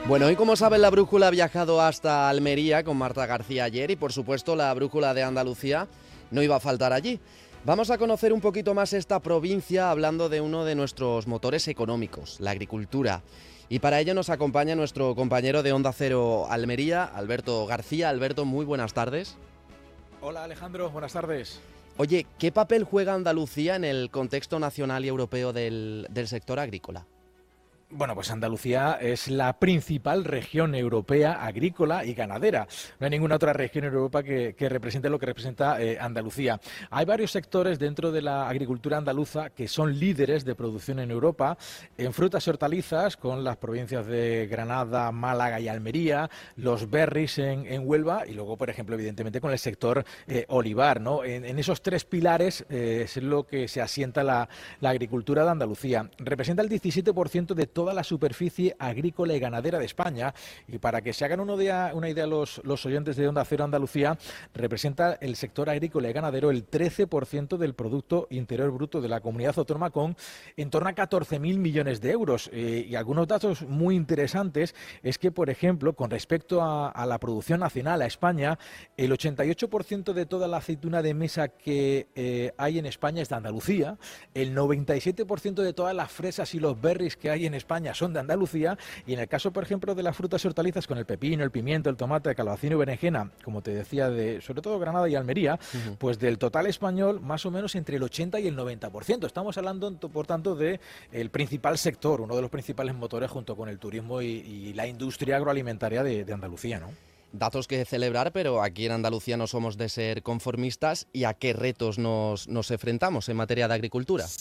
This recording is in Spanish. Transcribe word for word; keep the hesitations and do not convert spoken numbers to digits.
Bueno, hoy como saben la brújula ha viajado hasta Almería con Marta García ayer y por supuesto la brújula de Andalucía no iba a faltar allí. Vamos a conocer un poquito más esta provincia hablando de uno de nuestros motores económicos, la agricultura. Y para ello nos acompaña nuestro compañero de Onda Cero Almería, Alberto García. Alberto, muy buenas tardes. Hola Alejandro, buenas tardes. Oye, ¿qué papel juega Andalucía en el contexto nacional y europeo del, del sector agrícola? Bueno, pues Andalucía es la principal región europea agrícola y ganadera. No hay ninguna otra región en Europa que, que represente lo que representa eh, Andalucía. Hay varios sectores dentro de la agricultura andaluza que son líderes de producción en Europa, en frutas y hortalizas, con las provincias de Granada, Málaga y Almería, los berries en, en Huelva y luego, por ejemplo, evidentemente con el sector eh, olivar, ¿no? En, en esos tres pilares eh, es lo que se asienta la, la agricultura de Andalucía. Representa el diecisiete por ciento de toda la superficie agrícola y ganadera de España, y para que se hagan una idea, una idea los, los oyentes de Onda Cero Andalucía, representa el sector agrícola y ganadero el trece por ciento del Producto Interior Bruto de la comunidad autónoma, con en torno a catorce mil millones de euros. Eh, y algunos datos muy interesantes es que, por ejemplo, con respecto a, a la producción nacional, a España, el ochenta y ocho por ciento de toda la aceituna de mesa que eh, hay en España es de Andalucía, el noventa y siete por ciento de todas las fresas y los berries que hay en España España son de Andalucía, y en el caso, por ejemplo, de las frutas y hortalizas, con el pepino, el pimiento, el tomate, el calabacín y berenjena, como te decía, de sobre todo Granada y Almería, uh-huh. pues del total español, más o menos entre el ochenta y el noventa por ciento. Estamos hablando, por tanto, de el principal sector, uno de los principales motores junto con el turismo y, y la industria agroalimentaria de, de Andalucía, ¿no? Datos que celebrar, pero aquí en Andalucía no somos de ser conformistas. ¿Y a qué retos nos, nos enfrentamos en materia de agricultura?